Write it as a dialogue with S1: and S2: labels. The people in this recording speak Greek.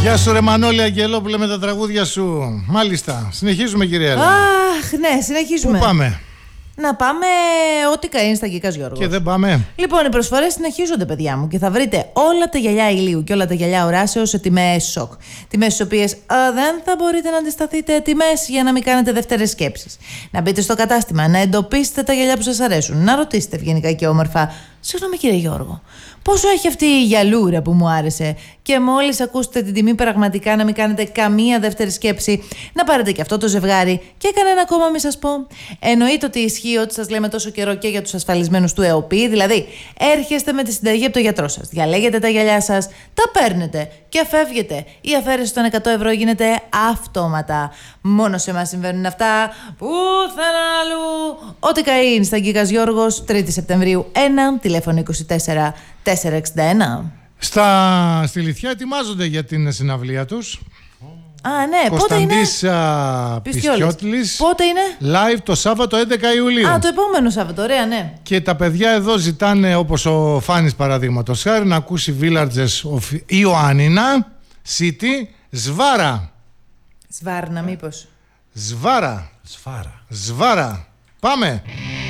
S1: Γεια σου ρε Μανώλη Αγγελόπουλε με τα τραγούδια σου. Μάλιστα, συνεχίζουμε κυρία Έλενα.
S2: Αχ, ναι, συνεχίζουμε.
S1: Πού πάμε?
S2: Να πάμε ό,τι καεί στα Γκίκας Γιώργος.
S1: Και δεν πάμε.
S2: Λοιπόν, οι προσφορές συνεχίζονται, παιδιά μου, και θα βρείτε όλα τα γυαλιά ηλίου και όλα τα γυαλιά οράσεως σε τιμές σοκ. Τιμές στις οποίες δεν θα μπορείτε να αντισταθείτε, τιμές για να μην κάνετε δεύτερες σκέψεις. Να μπείτε στο κατάστημα, να εντοπίσετε τα γυαλιά που σας αρέσουν, να ρωτήσετε ευγενικά και όμορφα. Συγγνώμη κύριε Γιώργο, πόσο έχει αυτή η γυαλούρα που μου άρεσε? Και μόλις ακούσετε την τιμή, πραγματικά να μην κάνετε καμία δεύτερη σκέψη, να πάρετε και αυτό το ζευγάρι και κανένα ακόμα μη σας πω. Εννοείται ότι ισχύει ότι σας λέμε τόσο καιρό και για τους ασφαλισμένους του ΕΟΠΗ, δηλαδή έρχεστε με τη συνταγή από το γιατρό σας, διαλέγετε τα γυαλιά σας, τα παίρνετε και φεύγετε. Η αφαίρεση των 100 ευρώ γίνεται αυτόματα. Μόνο σε εμάς συμβαίνουν αυτά, πουθενά αλλού. Ό,τι καεί στα Γκίκας Γιώργος, 3η Σεπτεμβρίου 1, τηλέφωνο 24 461.
S1: Στη Λιθιά ετοιμάζονται για την συναυλία τους.
S2: Α, ναι, πότε είναι?
S1: Πιστιώτλης.
S2: Πότε είναι?
S1: Live το Σάββατο 11 Ιουλίου.
S2: Α, το επόμενο Σάββατο, ωραία, ναι.
S1: Και τα παιδιά εδώ ζητάνε, όπως ο Φάνης παραδείγματος χάρη, να ακούσει Villages of Ioannina City Σβάρα.
S2: Σβάρνα, μήπως?
S1: Σβάρα. Πάμε.